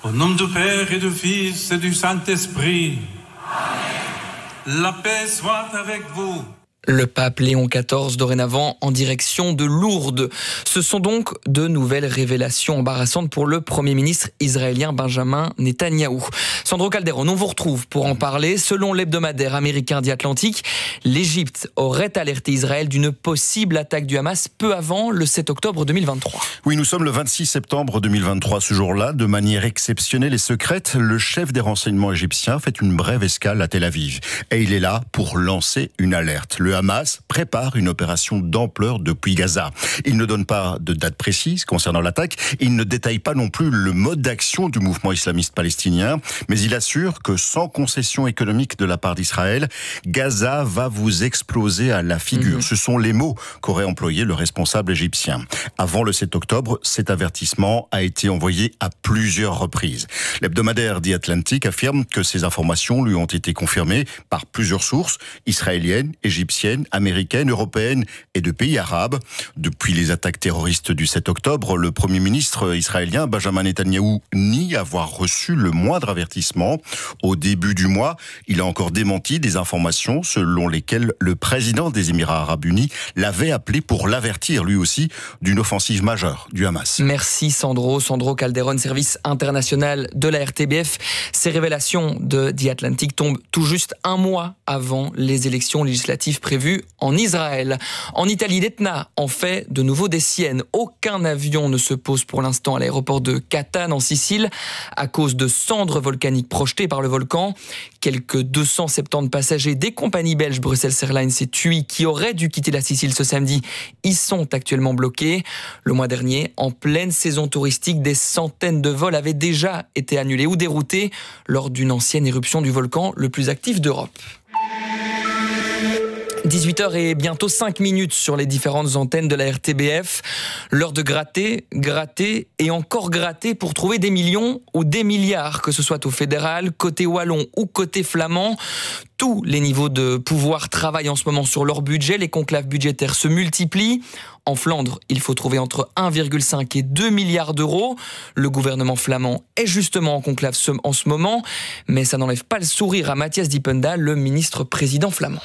Au nom du Père et du Fils et du Saint-Esprit. Amen. La paix soit avec vous. Le pape Léon XIV dorénavant en direction de Lourdes. Ce sont donc de nouvelles révélations embarrassantes pour le Premier ministre israélien Benjamin Netanyahou. Sandro Calderon, on vous retrouve pour en parler. Selon l'hebdomadaire américain The Atlantic, l'Égypte aurait alerté Israël d'une possible attaque du Hamas peu avant le 7 octobre 2023. Oui, nous sommes le 26 septembre 2023. Ce jour-là, de manière exceptionnelle et secrète, le chef des renseignements égyptiens fait une brève escale à Tel Aviv. Et il est là pour lancer une alerte. Le Hamas prépare une opération d'ampleur depuis Gaza. Il ne donne pas de date précise concernant l'attaque. Il ne détaille pas non plus le mode d'action du mouvement islamiste palestinien. Mais il assure que sans concession économique de la part d'Israël, Gaza va vous exploser à la figure. Ce sont les mots qu'aurait employé le responsable égyptien. Avant le 7 octobre, cet avertissement a été envoyé à plusieurs reprises. L'hebdomadaire The Atlantic affirme que ces informations lui ont été confirmées par plusieurs sources israéliennes, égyptiennes, américaines, européennes et de pays arabes. Depuis les attaques terroristes du 7 octobre, le Premier ministre israélien Benjamin Netanyahou nie avoir reçu le moindre avertissement. Au début du mois, il a encore démenti des informations selon lesquelles le président des Émirats arabes unis l'avait appelé pour l'avertir lui aussi d'une offensive majeure du Hamas. Merci Sandro Calderon, service international de la RTBF. Ces révélations de The Atlantic tombent tout juste un mois avant les élections législatives prévues en Israël. En Italie, l'Etna en fait de nouveau des siennes. Aucun avion ne se pose pour l'instant à l'aéroport de Catane en Sicile à cause de cendres volcaniques projetées par le volcan. Quelques 270 passagers des compagnies belges Brussels Airlines et TUI qui auraient dû quitter la Sicile ce samedi y sont actuellement bloqués. Le mois dernier, en pleine saison touristique, des centaines de vols avaient déjà été annulés ou déroutés lors d'une ancienne éruption du volcan le plus actif d'Europe. 18h et bientôt 5 minutes sur les différentes antennes de la RTBF. L'heure de gratter et encore gratter pour trouver des millions ou des milliards, que ce soit au fédéral, côté wallon ou côté flamand. Tous les niveaux de pouvoir travaillent en ce moment sur leur budget. Les conclaves budgétaires se multiplient. En Flandre, il faut trouver entre 1,5 et 2 milliards d'euros. Le gouvernement flamand est justement en conclave en ce moment, mais ça n'enlève pas le sourire à Matthias Dippendal, le ministre-président flamand.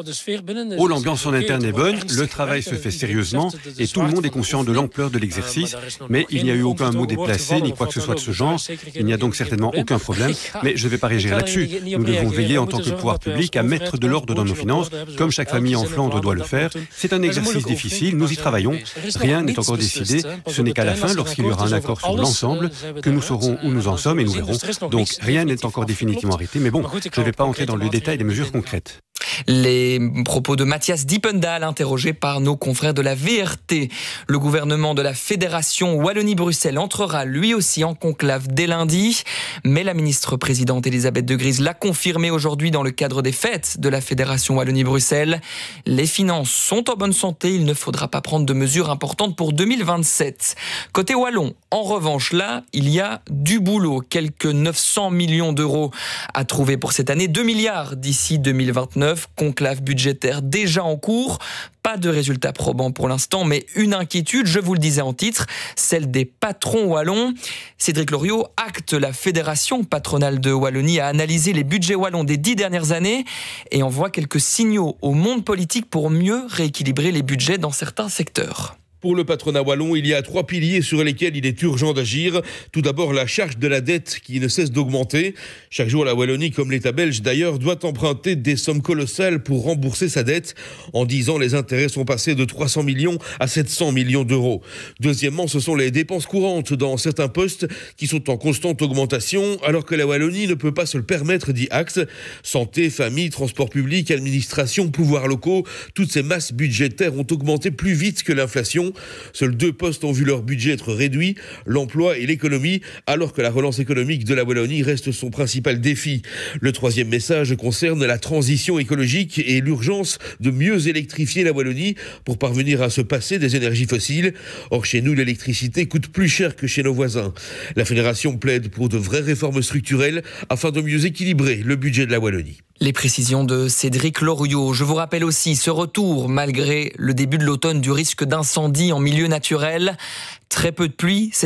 Oh, l'ambiance en interne est bonne, le travail se fait sérieusement et tout le monde est conscient de l'ampleur de l'exercice, mais il n'y a eu aucun mot déplacé ni quoi que ce soit de ce genre. Il n'y a donc certainement aucun problème, mais je ne vais pas réagir là-dessus. Nous devons veiller en tant que pouvoir public à mettre de l'ordre dans nos finances, comme chaque famille en Flandre doit le faire. C'est un exercice difficile, nous y travaillons. Rien n'est encore décidé, ce n'est qu'à la fin, lorsqu'il y aura un accord sur l'ensemble, que nous saurons où nous en sommes et nous verrons. Donc rien n'est encore définitivement arrêté, mais bon, je ne vais pas entrer dans le détail des mesures concrètes. Les propos de Matthias Dippendal, interrogé par nos confrères de la VRT. Le gouvernement de la Fédération Wallonie-Bruxelles entrera lui aussi en conclave dès lundi. Mais la ministre-présidente Elisabeth de Gries l'a confirmé aujourd'hui dans le cadre des fêtes de la Fédération Wallonie-Bruxelles. Les finances sont en bonne santé, il ne faudra pas prendre de mesures importantes pour 2027. Côté wallon, en revanche, là, il y a du boulot. Quelques 900 millions d'euros à trouver pour cette année, 2 milliards d'ici 2029. Conclave budgétaire déjà en cours. Pas de résultats probants pour l'instant, mais une inquiétude, je vous le disais en titre, celle des patrons wallons. Cédric Loriot, acte la fédération patronale de Wallonie, a analysé les budgets wallons des 10 dernières années et envoie quelques signaux au monde politique pour mieux rééquilibrer les budgets dans certains secteurs. Pour le patronat wallon, il y a 3 piliers sur lesquels il est urgent d'agir. Tout d'abord, la charge de la dette qui ne cesse d'augmenter. Chaque jour, la Wallonie, comme l'État belge d'ailleurs, doit emprunter des sommes colossales pour rembourser sa dette. En 10 ans, les intérêts sont passés de 300 millions à 700 millions d'euros. Deuxièmement, ce sont les dépenses courantes dans certains postes qui sont en constante augmentation, alors que la Wallonie ne peut pas se le permettre, dit Axe. Santé, famille, transport public, administration, pouvoirs locaux, toutes ces masses budgétaires ont augmenté plus vite que l'inflation. Seuls 2 postes ont vu leur budget être réduit, l'emploi et l'économie, alors que la relance économique de la Wallonie reste son principal défi. Le 3e message concerne la transition écologique et l'urgence de mieux électrifier la Wallonie pour parvenir à se passer des énergies fossiles. Or, chez nous, l'électricité coûte plus cher que chez nos voisins. La fédération plaide pour de vraies réformes structurelles afin de mieux équilibrer le budget de la Wallonie. Les précisions de Cédric Loriot. Je vous rappelle aussi ce retour, malgré le début de l'automne, du risque d'incendie en milieu naturel. Très peu de pluie.